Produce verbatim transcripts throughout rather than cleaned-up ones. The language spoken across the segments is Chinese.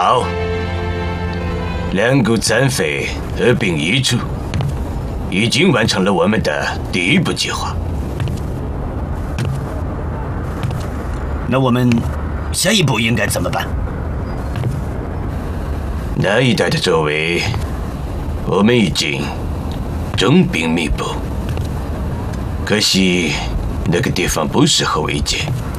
好，两股残匪合并一处，已经完成了我们的第一步计划。 那我们下一步应该怎么办？ 那一带的周围，我们已经重兵密布，可惜那个地方不适合围歼，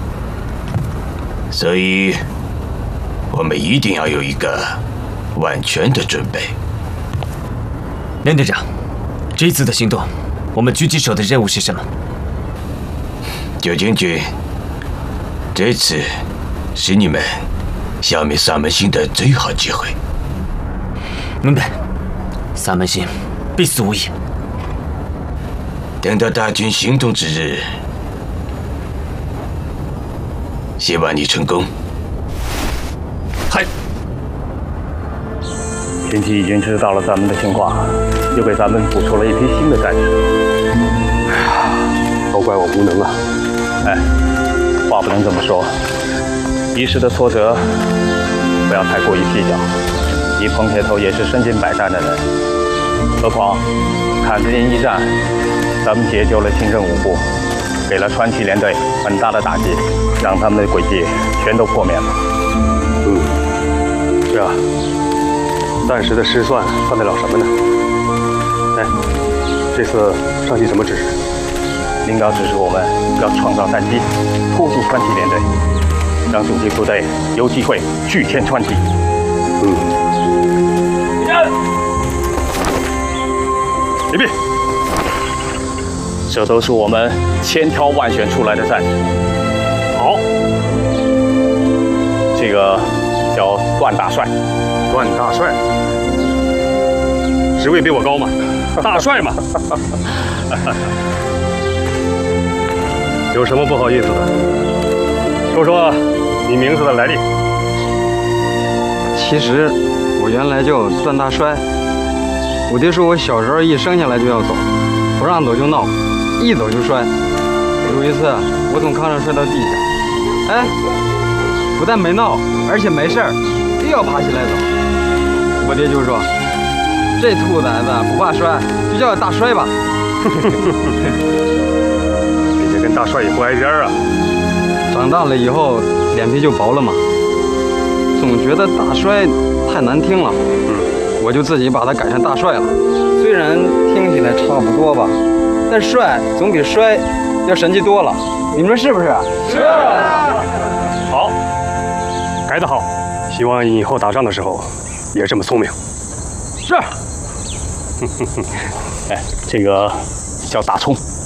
所以我们一定要有一个万全的准备。 连队长，这次的行动，我们狙击手的任务是什么？ 九将军，这次是你们消灭萨门星的最好机会。 明白，萨门星必死无疑。 等到大军行动之日，希望你成功。 嗨。 天启已经知道了咱们的情况，又给咱们补出了一批新的战士。 哎呀，都怪我无能啊！ 哎，话不能这么说，一时的挫折不要太过于计较。你彭铁头也是身经百战的人，何况坎子营一战，咱们解救了清政五部，给了川崎连队很大的打击，让他们的诡计全都破灭了。 嗯，是啊，暂时的失算算得了什么呢？哎，这次上级什么指示？ 领导指示我们要创造战机，拖住川崎连队，让主力部队有机会拒歼川崎。 嗯。 礼毕。这都是我们千挑万选出来的战士。 好， 这个叫段大帅。 段大帅，职位比我高吗？大帅嘛。有什么不好意思的？说说你名字的来历。 其实我原来叫段大帅，我爹说我小时候一生下来就要走，不让走就闹，一走就摔。有一次我从炕上摔到地下，哎，不但没闹，而且没事儿，又要爬起来走。我爹就说：“这兔崽子不怕摔，就叫大摔吧。” 你这跟大帅也不挨边啊！ 长大了以后脸皮就薄了嘛，总觉得大摔太难听了，我就自己把它改成大帅了。虽然听起来差不多吧，但帅总比摔要神气多了。你们说是不是？ 是。好，改得好，希望以后打仗的时候也这么聪明。 是。 哎，这个叫大葱。